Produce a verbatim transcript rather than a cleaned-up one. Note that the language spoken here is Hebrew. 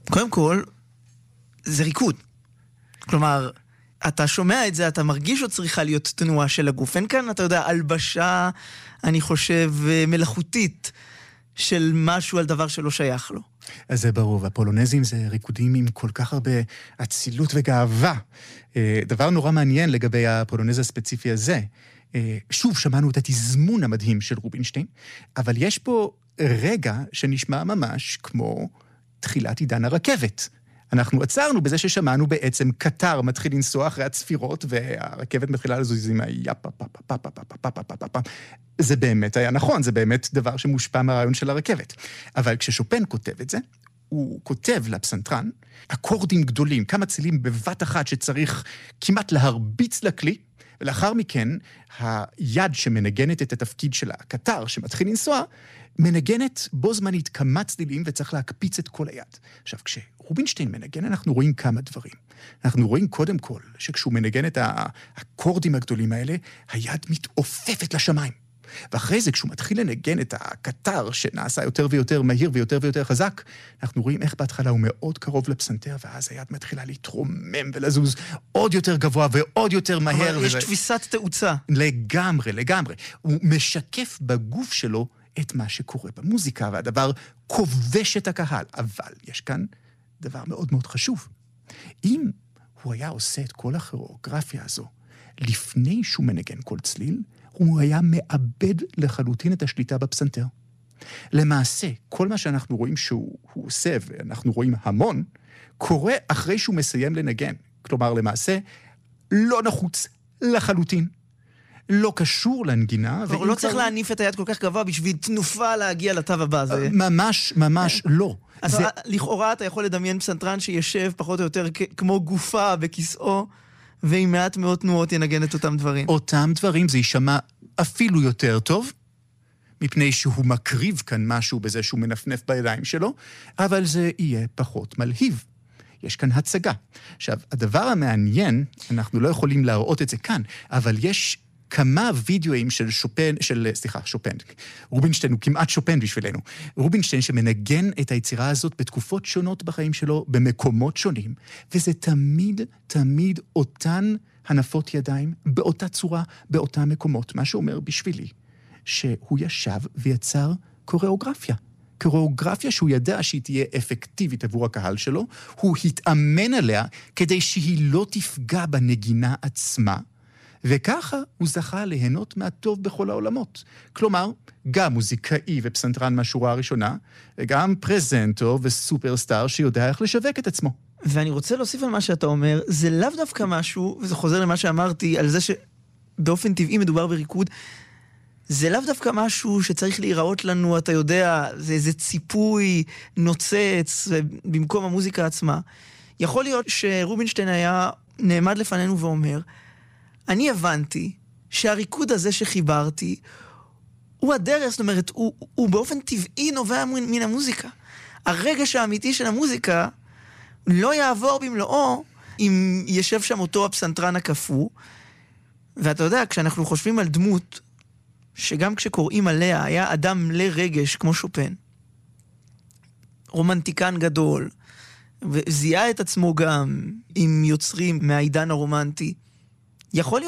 קודם כל, זה ריקוד. כלומר, אתה שומע את זה, אתה מרגיש או צריכה להיות תנועה של הגוף. אין כאן, אתה יודע, הלבשה, אני חושב, מלאכותית של משהו על דבר שלא שייך לו. אז זה ברור, והפולונזים זה ריקודים עם כל כך הרבה אצילות וגאווה. דבר נורא מעניין לגבי הפולונז הספציפי הזה. שוב, שמענו את התזמון המדהים של רובינשטיין, אבל יש פה רגע שנשמע ממש כמו תחילת עידן הרכבת. אנחנו עצרנו בזה ששמענו בעצם קטר מתחיל לנסוע אחרי הצפירות, והרכבת מתחילה לזוז עם היפה, פה, פה, פה, פה, פה, פה, פה, פה, פה. זה באמת היה נכון, זה באמת דבר שמושפע מהרעיון של הרכבת. אבל כששופן כותב את זה, הוא כותב לפסנתרן, אקורדים גדולים, כמה צילים בבת אחת שצריך כמעט להרביץ לכלי, ולאחר מכן, היד שמנגנת את התפקיד של הקטר שמתחיל לנסוע, מנגנת בו זמנית כמה צלילים וצריך להקפיץ את כל היד. עכשיו, כשרובינשטיין מנגן, אנחנו רואים כמה דברים. אנחנו רואים קודם כל, שכשהוא מנגן את האקורדים הגדולים האלה, היד מתעופפת לשמיים. ואחרי זה, כשהוא מתחיל לנגן את הקטר שנעשה יותר ויותר מהיר ויותר ויותר חזק, אנחנו רואים איך בהתחלה הוא מאוד קרוב לפסנתר, ואז היד מתחילה להתרומם ולזוז עוד יותר גבוה ועוד יותר מהר. אבל יש תפיסת תאוצה. לגמרי, לגמרי. הוא משקף בגוף שלו את מה שקורה במוזיקה, והדבר כובש את הקהל. אבל יש כאן דבר מאוד מאוד חשוב. אם הוא היה עושה את כל הכוריאוגרפיה הזו, לפני שהוא מנגן כל צליל, הוא היה מאבד לחלוטין את השליטה בפסנתר. למעשה, כל מה שאנחנו רואים שהוא עושה, ואנחנו רואים המון, קורה אחרי שהוא מסיים לנגן. כלומר, למעשה, לא נחוץ לחלוטין. לא קשור לנגינה. הוא לא צריך להניף את היד כל כך גבוה בשביל תנופה להגיע לתו הבא. ממש, ממש לא. אז לכאורה אתה יכול לדמיין פסנתרן שישב פחות או יותר כמו גופה בכיסאו, ועם מעט מאוד תנועות ינגן את אותם דברים. אותם דברים, זה יישמע אפילו יותר טוב, מפני שהוא מקריב כאן משהו בזה שהוא מנפנף בידיים שלו, אבל זה יהיה פחות מלהיב. יש כאן הצגה. עכשיו, הדבר המעניין, אנחנו לא יכולים להראות את זה כאן, אבל יש כמה וידאוים של שופן, של, סליחה, שופן, רובינשטיין הוא כמעט שופן בשבילנו, רובינשטיין שמנגן את היצירה הזאת בתקופות שונות בחיים שלו, במקומות שונים, וזה תמיד, תמיד אותן הנפות ידיים, באותה צורה, באותם מקומות, מה שאומר בשבילי, שהוא ישב ויצר קוריאוגרפיה. קוריאוגרפיה שהוא ידע שהיא תהיה אפקטיבית עבור הקהל שלו, הוא התאמן עליה כדי שהיא לא תפגע בנגינה עצמה, וככה הוא זכה ליהנות מהטוב בכל העולמות. כלומר, גם מוזיקאי ופסנתרן מהשורה הראשונה, וגם פרזנטור וסופרסטאר שיודע איך לשווק את עצמו. ואני רוצה להוסיף על מה שאתה אומר, זה לאו דווקא משהו, וזה חוזר למה שאמרתי, על זה שבאופן טבעי מדובר בריקוד, זה לאו דווקא משהו שצריך להיראות לנו, אתה יודע, זה איזה ציפוי נוצץ במקום המוזיקה עצמה. יכול להיות שרובינשטיין היה נעמד לפנינו ואומר, אני הבנתי שהריקוד הזה שחיברתי הוא הדרך, זאת אומרת, הוא, הוא באופן טבעי נובע מן המוזיקה. הרגש האמיתי של המוזיקה לא יעבור במלואו אם ישב שם אותו הפסנתרן הקפוא. ואתה יודע, כשאנחנו חושבים על דמות, שגם כשקוראים עליה היה אדם מלא רגש כמו שופן, רומנטיקן גדול, וזיהה את עצמו גם עם יוצרים מהעידן הרומנטי, יכול להיות